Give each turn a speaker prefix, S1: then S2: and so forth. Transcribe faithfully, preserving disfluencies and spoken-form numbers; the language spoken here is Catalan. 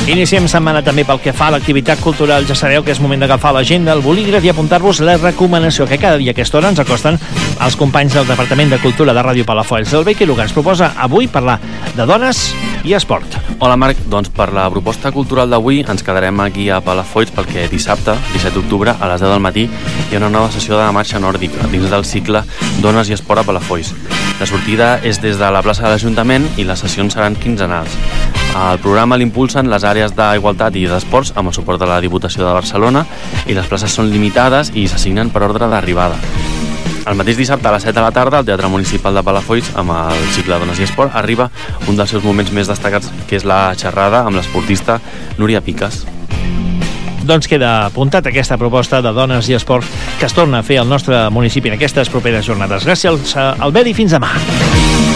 S1: Iniciem setmana també pel que fa a l'activitat cultural. Ja sabeu que és moment d'agafar l'agenda, el bolígraf i apuntar-vos la recomanació que cada dia a aquesta hora ens acosten els companys del Departament de Cultura de Ràdio Palafolls. El Bequi Luga ens proposa avui parlar de dones i esport.
S2: Hola Marc, doncs per la proposta cultural d'avui ens quedarem aquí a Palafolls perquè dissabte, disset d'octubre, a les deu del matí hi ha una nova sessió de marxa nòrdica dins del cicle Dones i Esport a Palafolls. La sortida és des de la plaça de l'Ajuntament i les sessions seran quinzenals. El programa l'impulsen les àrees d'Igualtat i d'Esports amb el suport de la Diputació de Barcelona i les places són limitades i s'assignen per ordre d'arribada. El mateix dissabte a les set de la tarda al Teatre Municipal de Palafolls amb el cicle Dones i Esport arriba un dels seus moments més destacats, que és la xerrada amb l'esportista Núria Piques.
S1: Doncs queda apuntat aquesta proposta de Dones i Esport que es torna a fer al nostre municipi en aquestes properes jornades. Gràcies, Albert, i fins demà.